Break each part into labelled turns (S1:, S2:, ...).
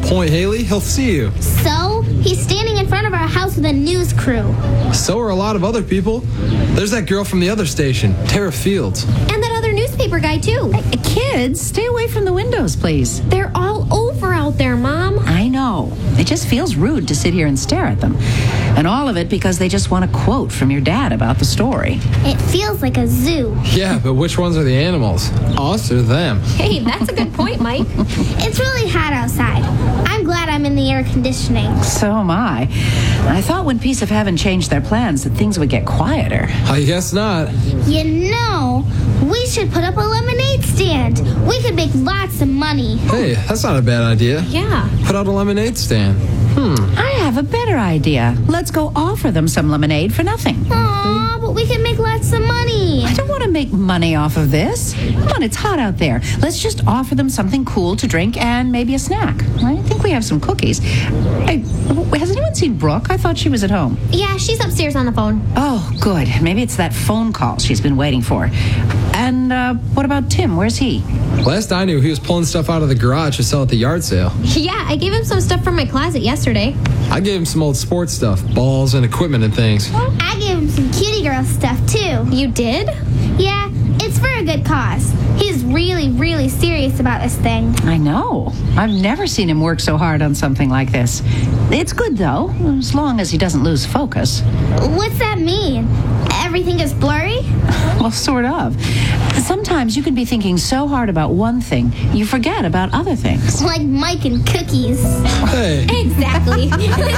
S1: point, Haley. He'll see you.
S2: So? He's standing in front of our house with a news crew.
S1: So are a lot of other people. There's that girl from the other station, Tara Fields.
S2: And that other newspaper guy, too.
S3: Kids, stay away from the windows, please.
S2: They're all over out there, Mom.
S3: I know. It just feels rude to sit here and stare at them. And all of it because they just want a quote from your dad about the story.
S2: It feels like a zoo.
S1: Yeah, but which ones are the animals? Us or them?
S4: Hey, that's a good point, Mike.
S2: It's really hot outside. I'm glad I'm in the air conditioning.
S3: So am I. I thought when Piece of Heaven changed their plans that things would get quieter.
S1: I guess not.
S2: You know, we should put up a lemonade stand. We could make lots of money.
S1: Hey, that's not a bad idea.
S4: Yeah.
S1: Put out a lemonade stand.
S3: I have a better idea. Let's go offer them some lemonade for nothing.
S2: Aw, but we can make lots of money.
S3: I don't want to make money off of this. Come on, it's hot out there. Let's just offer them something cool to drink and maybe a snack. I think we have some cookies. Hey, has anyone seen Brooke? I thought she was at home.
S4: Yeah, she's upstairs on the phone.
S3: Oh, good. Maybe it's that phone call she's been waiting for. And what about Tim? Where's he?
S1: Last I knew, he was pulling stuff out of the garage to sell at the yard sale.
S4: Yeah, I gave him some stuff from my closet yesterday.
S1: I gave him some old sports stuff, balls and equipment and things.
S2: I gave him some cutie girl stuff, too.
S4: You did?
S2: Yeah, it's for a good cause. He's really, really serious about this thing.
S3: I know. I've never seen him work so hard on something like this. It's good, though, as long as he doesn't lose focus.
S2: What's that mean? Everything is blurry?
S3: Well, sort of. Sometimes you can be thinking so hard about one thing, you forget about other things.
S2: Like Mike and cookies.
S1: Hey,
S4: Exactly.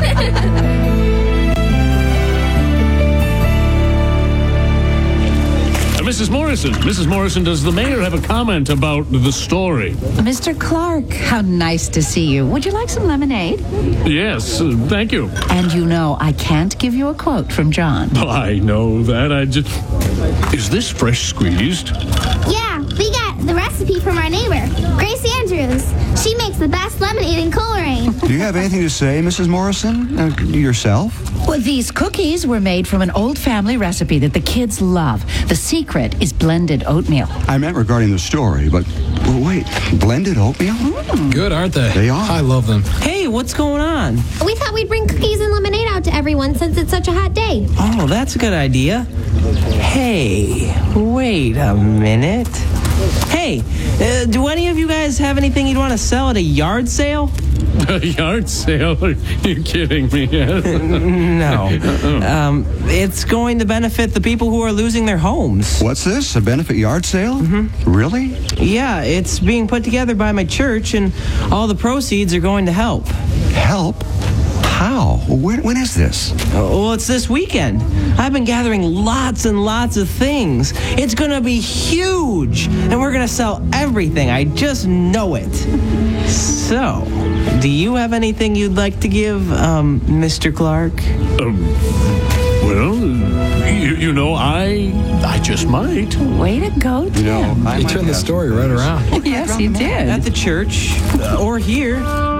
S5: Mrs. Morrison, does the mayor have a comment about the story?
S3: Mr. Clark, how nice to see you. Would you like some lemonade?
S5: Yes, thank you.
S3: And you know I can't give you a quote from John.
S5: I know that. Is this fresh squeezed?
S2: Yeah, we got the recipe from our neighbor, Grace Andrews. She makes the best lemonade in Coleraine.
S6: Do you have anything to say, Mrs. Morrison? Yourself?
S3: Well, these cookies were made from an old family recipe that the kids love. The secret is blended oatmeal.
S6: I meant regarding the story, but wait, blended oatmeal?
S1: good, aren't they?
S6: They are.
S1: I love them.
S7: Hey, what's going on?
S4: We thought we'd bring cookies and lemonade out to everyone since it's such a hot day.
S7: Oh, that's a good idea. Hey, wait a minute. Hey, do any of you guys have anything you'd want to sell at a yard sale?
S5: A yard sale? Are you kidding me?
S7: No. It's going to benefit the people who are losing their homes.
S6: What's this? A benefit yard sale? Mm-hmm. Really?
S7: Yeah, it's being put together by my church, and all the proceeds are going to help.
S6: Help? How? When is this?
S7: Well, it's this weekend. I've been gathering lots and lots of things. It's going to be huge, and we're going to sell everything. I just know it. So, do you have anything you'd like to give, Mr. Clark?
S5: Well, you know, I just might.
S3: Way to go, Tim.
S1: You turned the story right around.
S3: Yes, you did.
S7: At the church, or here.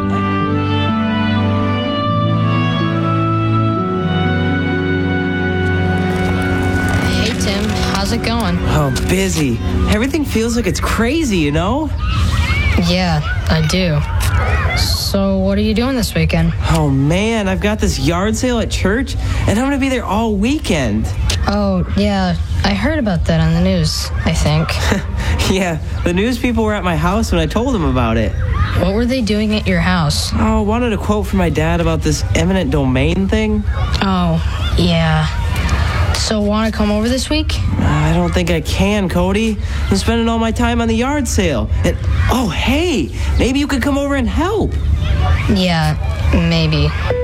S4: Hey, Tim. How's it going?
S7: Oh, busy. Everything feels like it's crazy, you know?
S8: Yeah, I do. So what are you doing this weekend?
S7: Oh, man, I've got this yard sale at church, and I'm going to be there all weekend.
S8: Oh, yeah, I heard about that on the news, I think.
S7: Yeah, the news people were at my house when I told them about it.
S8: What were they doing at your house?
S7: Oh, wanted a quote from my dad about this eminent domain thing.
S8: Oh, yeah. So want to come over this week?
S7: I don't think I can, Cody. I'm spending all my time on the yard sale. And, oh, hey, maybe you could come over and help.
S8: Yeah, maybe.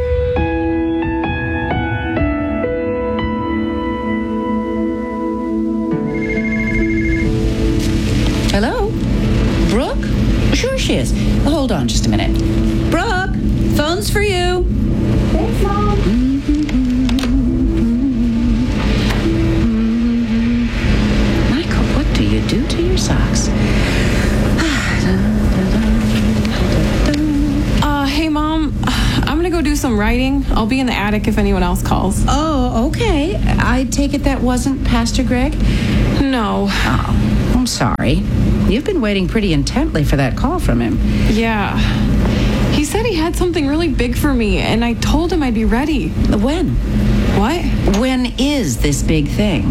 S3: Hello? Brooke? Sure she is. Hold on just a minute. Brooke, phone's for you.
S2: Thanks, Mom.
S3: Michael, what do you do to your socks?
S9: Hey, Mom. I'm gonna go do some writing. I'll be in the attic if anyone else calls.
S3: Oh, okay. I take it that wasn't Pastor Greg?
S9: No.
S3: Oh, I'm sorry. You've been waiting pretty intently for that call from him.
S9: Yeah. He He said he had something really big for me, and I told him I'd be ready.
S3: When?
S9: What?
S3: When is this big thing?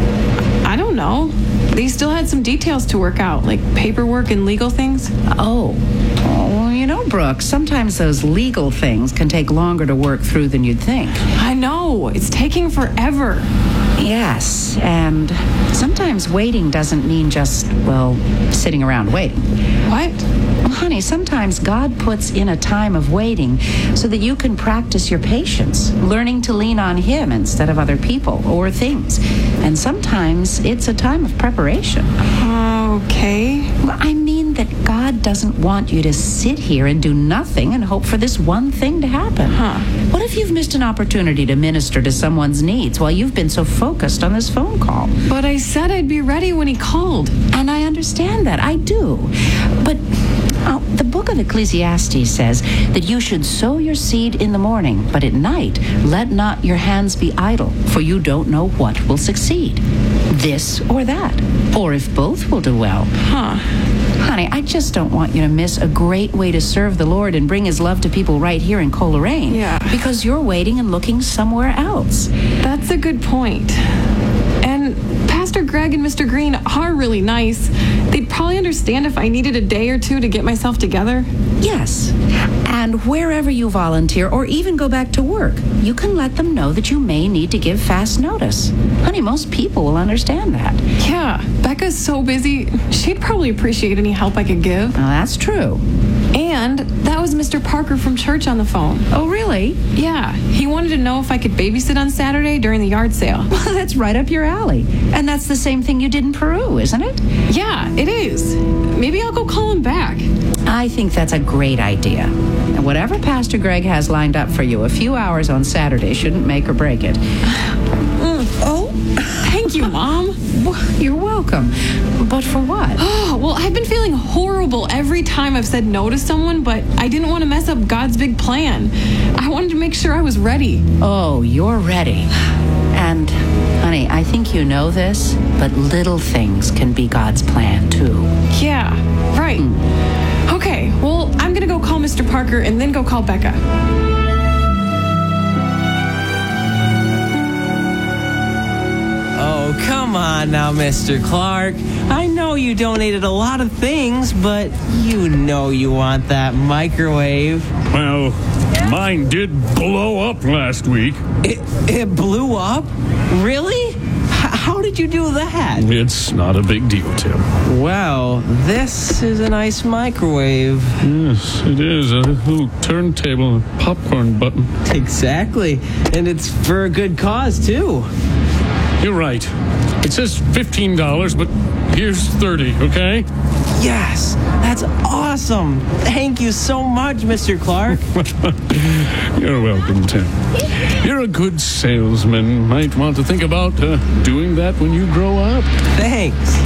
S9: I don't know. They still had some details to work out, like paperwork and legal things.
S3: Oh, well, you know, Brooke, sometimes those legal things can take longer to work through than you'd think.
S9: I know. It's taking forever.
S3: Yes, and sometimes waiting doesn't mean just, well, sitting around waiting.
S9: What?
S3: Well, honey, sometimes God puts in a time of waiting so that you can practice your patience, learning to lean on Him instead of other people or things. And sometimes it's a time of preparation.
S9: Okay.
S3: Well, I mean that God doesn't want you to sit here and do nothing and hope for this one thing to happen. What if you've missed an opportunity to minister to someone's needs while you've been so focused on this phone call?
S9: But I said I'd be ready when he called.
S3: And I understand that. I do. But the book of Ecclesiastes says that you should sow your seed in the morning, but at night let not your hands be idle, for you don't know what will succeed. This or that, or if both will do well. Honey, I just don't want you to miss a great way to serve the Lord and bring His love to people right here in Coleraine.
S9: Yeah.
S3: Because you're waiting and looking somewhere else.
S9: That's a good point. And Pastor Greg and Mr. Green are really nice. They'd probably understand if I needed a day or two to get myself together.
S3: Yes. And wherever you volunteer or even go back to work, you can let them know that you may need to give fast notice. Honey, most people will understand that.
S9: Yeah, Becca's so busy, she'd probably appreciate any help I could give.
S3: Now, that's true.
S9: And that was Mr. Parker from church on the phone.
S3: Oh, really?
S9: Yeah, he wanted to know if I could babysit on Saturday during the yard sale.
S3: Well, that's right up your alley. And that's the same thing you did in Peru, isn't it?
S9: Yeah, it is. Maybe I'll go call him back.
S3: I think that's a great idea. And whatever Pastor Greg has lined up for you, a few hours on Saturday shouldn't make or break it.
S9: Oh, thank you, Mom.
S3: Well, you're welcome. But for what?
S9: Oh, well, I've been feeling horrible every time I've said no to someone, but I didn't want to mess up God's big plan. I wanted to make sure I was ready.
S3: Oh, you're ready. And, honey, I think you know this, but little things can be God's plan, too.
S9: Yeah, right. Okay, well, I'm going to go call Mr. Parker and then go call Becca.
S7: Oh, come on now, Mr. Clark. I know you donated a lot of things, but you know you want that microwave.
S5: Well, mine did blow up last week.
S7: It blew up? Really? How did you do that?
S5: It's not a big deal, Tim.
S7: Well, this is a nice microwave.
S5: Yes, it is. A little turntable and popcorn button.
S7: Exactly. And it's for a good cause, too.
S5: You're right. It says $15, but here's 30, okay?
S7: Yes, that's awesome. Thank you so much, Mr. Clark.
S5: You're welcome, Tim. You're a good salesman. Might want to think about doing that when you grow up.
S7: Thanks.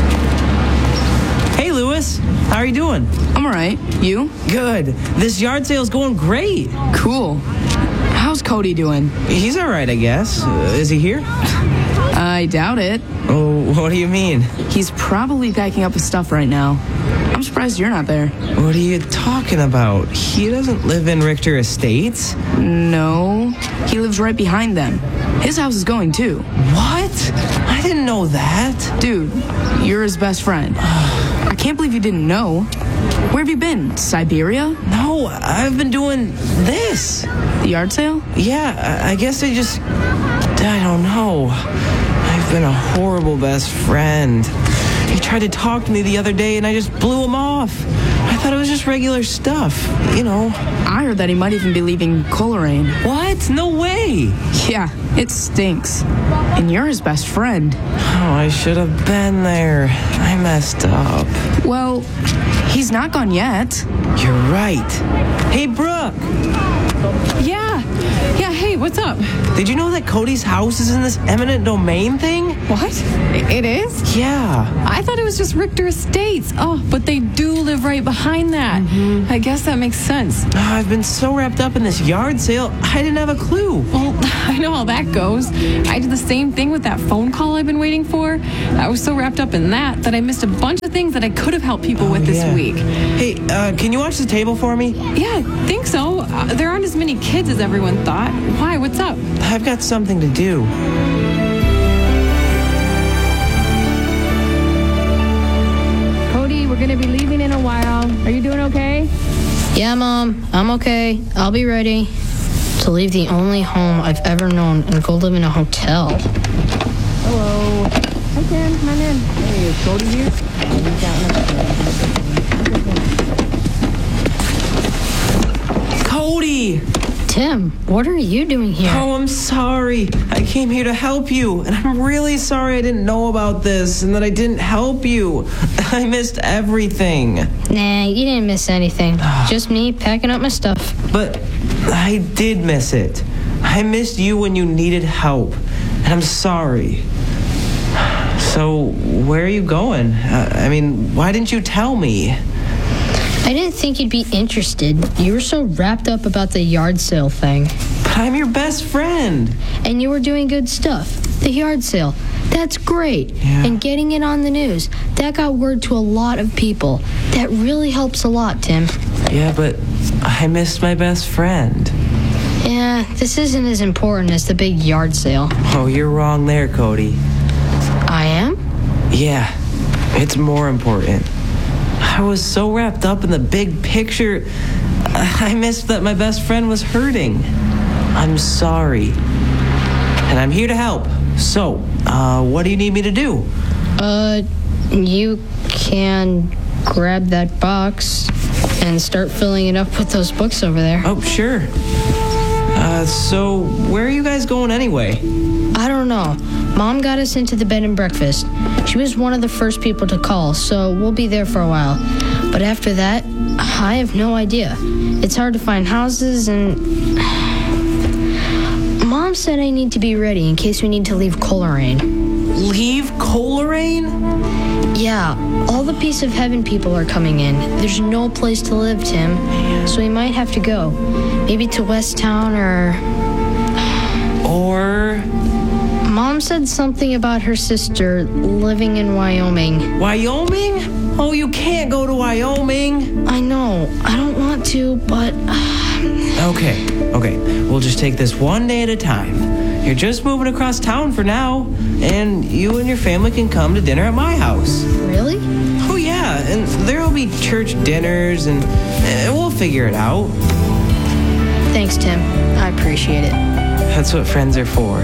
S7: Hey, Lewis. How are you doing?
S10: I'm all right. You?
S7: Good. This yard sale's going great.
S10: Cool. How's Cody doing?
S7: He's all right, I guess. Is he here?
S10: I doubt it.
S7: Oh, what do you mean?
S10: He's probably packing up his stuff right now. I'm surprised you're not there.
S7: What are you talking about? He doesn't live in Richter Estates.
S10: No, he lives right behind them. His house is going too.
S7: What? I didn't know that.
S10: Dude, you're his best friend. I can't believe you didn't know. Where have you been? Siberia?
S7: No, I've been doing this.
S10: The yard sale?
S7: Yeah, I guess I don't know. I've been a horrible best friend. He tried to talk to me the other day and I just blew him off. I thought it was just regular stuff, you know.
S10: I heard that he might even be leaving Coleraine.
S7: What? No way.
S10: Yeah, it stinks. And you're his best friend.
S7: Oh, I should have been there. I messed up.
S10: Well, he's not gone yet.
S7: You're right. Hey, Brooke.
S9: Yeah, hey, what's up?
S7: Did you know that Cody's house is in this eminent domain thing?
S9: What? It is?
S7: Yeah.
S9: I thought it was just Richter Estates. Oh, but they do live right behind that. I I guess that makes sense.
S7: I've been so wrapped up in this yard sale, I didn't have a clue.
S9: Well, I know how that goes. I did the same thing with that phone call I've been waiting for. I was so wrapped up in that I missed a bunch of things that I could have helped people with this week.
S7: Hey, can you watch the table for me?
S9: Yeah, I think so. There aren't as many kids as everyone thought. Why? What's up?
S7: I've got something to do.
S11: Cody, we're going to be leaving in a while. Are you doing okay?
S8: Yeah, Mom, I'm okay. I'll be ready to leave the only home I've ever known and go live in a hotel.
S11: Hello. Hi, Tim. Come on in. Hey, is Cody here?
S7: Cody!
S8: Tim, what are you doing here?
S7: Oh, I'm sorry. I came here to help you, and I'm really sorry I didn't know about this and that I didn't help you. I missed everything.
S8: Nah, you didn't miss anything. Just me packing up my stuff.
S7: But I did miss it. I missed you when you needed help, and I'm sorry. So, where are you going? Why didn't you tell me?
S8: I didn't think you'd be interested. You were so wrapped up about the yard sale thing.
S7: But I'm your best friend.
S8: And you were doing good stuff. The yard sale. That's great.
S7: Yeah.
S8: And getting it on the news. That got word to a lot of people. That really helps a lot, Tim.
S7: Yeah, but I missed my best friend.
S8: Yeah, this isn't as important as the big yard sale.
S7: Oh, you're wrong there, Cody.
S8: I am?
S7: Yeah, it's more important. I was so wrapped up in the big picture, I missed that my best friend was hurting. I'm sorry. And I'm here to help. So, what do you need me to do?
S8: You can grab that box and start filling it up with those books over there.
S7: Oh, sure. So where are you guys going anyway?
S8: I don't know. Mom got us into the bed and breakfast. She was one of the first people to call, so we'll be there for a while. But after that, I have no idea. It's hard to find houses and... Mom said I need to be ready in case we need to leave Coleraine.
S7: Leave Coleraine?
S8: Yeah, all the Piece of Heaven people are coming in. There's no place to live, Tim. So we might have to go. Maybe to West Town or... Mom said something about her sister living in Wyoming.
S7: Wyoming? Oh, you can't go to Wyoming.
S8: I know. I don't want to, but...
S7: Okay. We'll just take this one day at a time. You're just moving across town for now, and you and your family can come to dinner at my house.
S8: Really?
S7: Oh, yeah, and there'll be church dinners, and we'll figure it out.
S8: Thanks, Tim. I appreciate it.
S7: That's what friends are for.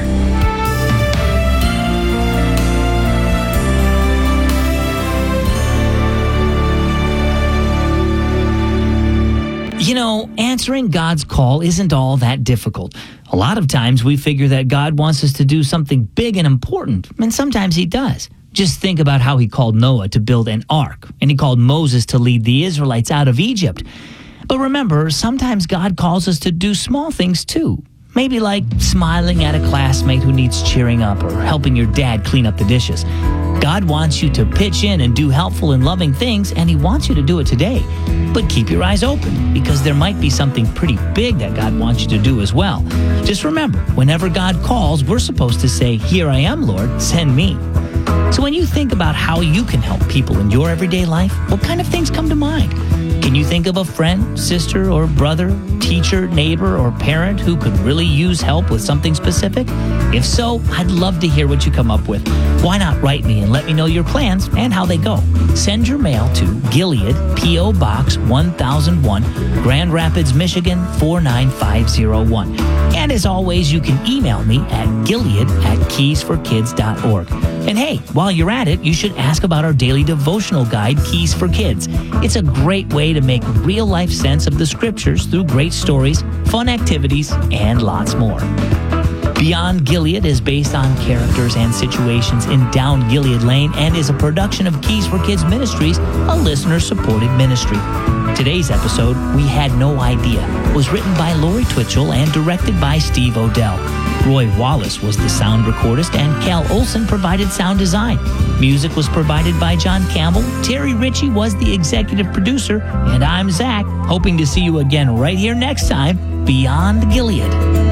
S12: You know, answering God's call isn't all that difficult. A lot of times we figure that God wants us to do something big and important, and sometimes he does. Just think about how he called Noah to build an ark, and he called Moses to lead the Israelites out of Egypt. But remember, sometimes God calls us to do small things too. Maybe like smiling at a classmate who needs cheering up or helping your dad clean up the dishes. God wants you to pitch in and do helpful and loving things, and he wants you to do it today. But keep your eyes open, because there might be something pretty big that God wants you to do as well. Just remember, whenever God calls, we're supposed to say, "Here I am, Lord, send me." So when you think about how you can help people in your everyday life, what kind of things come to mind? Can you think of a friend, sister, or brother, teacher, neighbor, or parent who could really use help with something specific? If so, I'd love to hear what you come up with. Why not write me and let me know your plans and how they go? Send your mail to Gilead, P.O. Box 1001, Grand Rapids, Michigan 49501. And as always, you can email me at gilead@keysforkids.org. And hey, while you're at it, you should ask about our daily devotional guide, Keys for Kids. It's a great way to make real-life sense of the scriptures through great stories, fun activities, and lots more. Beyond Gilead is based on characters and situations in Down Gilead Lane and is a production of Keys for Kids Ministries, a listener-supported ministry. Today's episode, We Had No Idea, was written by Lori Twitchell and directed by Steve Odell. Roy Wallace was the sound recordist, and Cal Olson provided sound design. Music was provided by John Campbell. Terry Ritchie was the executive producer, and I'm Zach, hoping to see you again right here next time, Beyond Gilead.